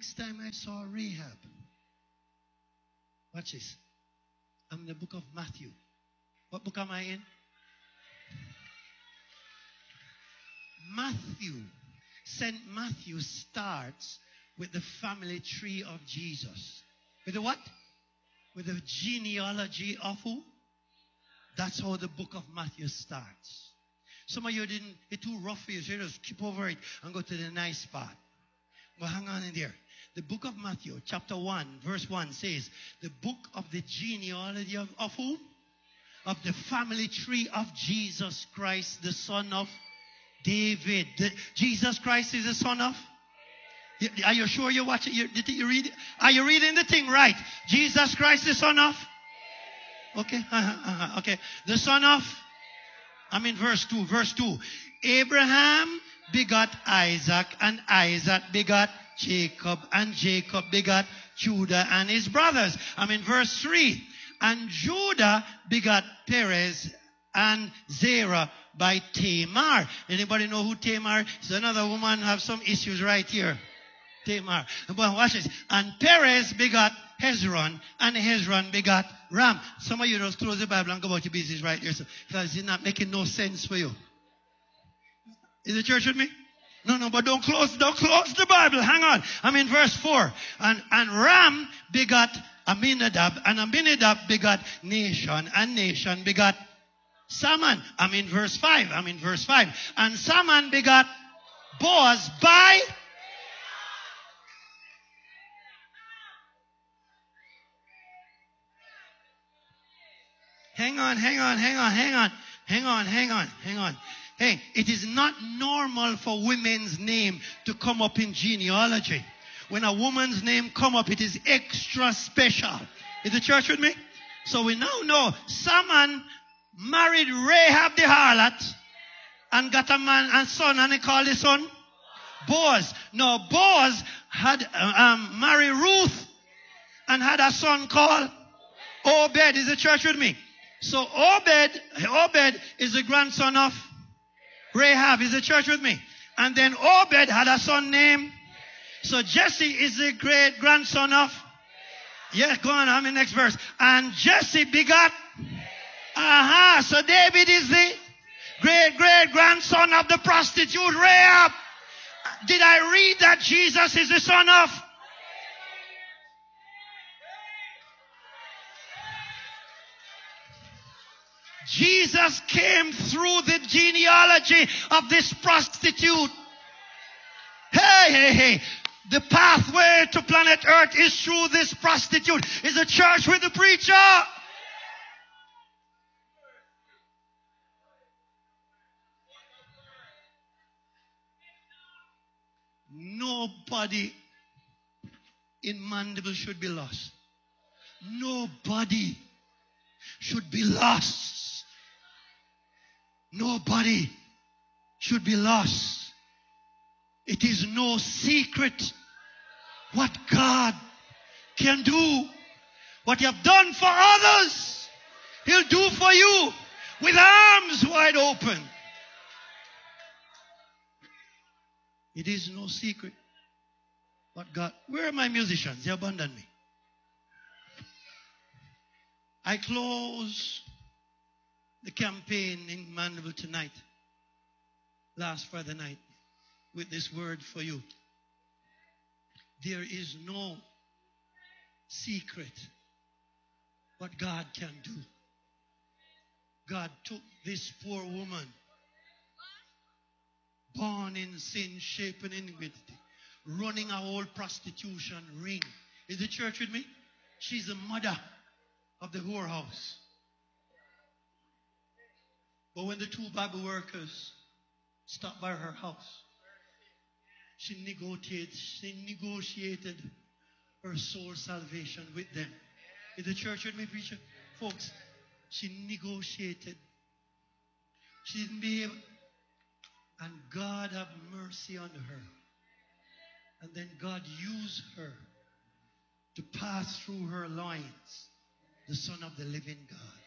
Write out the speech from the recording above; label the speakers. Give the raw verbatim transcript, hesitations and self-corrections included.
Speaker 1: next time I saw Rahab, watch this. I'm in the book of Matthew. What book am I in? Matthew. Saint Matthew starts with the family tree of Jesus. With the what? With the genealogy of who? That's how the book of Matthew starts. Some of you didn't, it's too rough for you, so you just skip over it and go to the nice part. But hang on in there. The book of Matthew, chapter one, verse one says, the book of the genealogy of, of who? Of the family tree of Jesus Christ, the son of David. The, Jesus Christ is the son of? Are you sure you're watching? You, did you read? Are you reading the thing right? Jesus Christ, the son of? Okay, uh-huh, uh-huh, okay. The son of? I'm in verse two. Verse two. Abraham begot Isaac, and Isaac begot Jacob, and Jacob begot Judah and his brothers. I'm in verse three. And Judah begot Perez and Zerah by Tamar. Anybody know who Tamar is? Another woman who have some issues right here. Tamar. But watch this. And Perez begot Hezron, and Hezron begot Ram. Some of you just close the Bible and go about your business right here, so, because it's not making no sense for you. Is the church with me? No, no, but don't close, don't close the Bible. Hang on. I'm in verse four. And, and Ram begot Aminadab, and Aminadab begot Nation, and Nation begot Salmon. I'm in verse five. I'm in verse five. And Salmon begot Boaz by... Hang on, hang on, hang on, hang on, hang on, hang on, hang on. Hey, it is not normal for women's name to come up in genealogy. When a woman's name come up, it is extra special. Is the church with me? So we now know Salmon married Rahab the harlot and got a man and son, and he called his son Boaz. Now Boaz had um, married Ruth and had a son called Obed. Is the church with me? So Obed, Obed is the grandson of Rahab. Is the church with me? And then Obed had a son named, so Jesse is the great grandson of, yeah, go on, I'm in the next verse. And Jesse begot, aha, uh-huh, so David is the great great grandson of the prostitute Rahab. Did I read that Jesus is the son of? Jesus came through the genealogy of this prostitute. Hey, hey, hey. The pathway to planet Earth is through this prostitute. Is the church with the preacher? Nobody in Mandeville should be lost. Nobody should be lost. Nobody should be lost. It is no secret what God can do. What you have done for others, He'll do for you with arms wide open. It is no secret what God... Where are my musicians? They abandoned me. I close the campaign in Mandeville tonight, last Friday night, with this word for you. There is no secret what God can do. God took this poor woman, born in sin, shapen in iniquity, running a whole prostitution ring. Is the church with me? She's the mother of the whorehouse. But when the two Bible workers stopped by her house, she negotiated, she negotiated her soul salvation with them. Is the church with me, preacher? Folks, she negotiated. She didn't be able, and God have mercy on her. And then God used her to pass through her loins, the Son of the living God.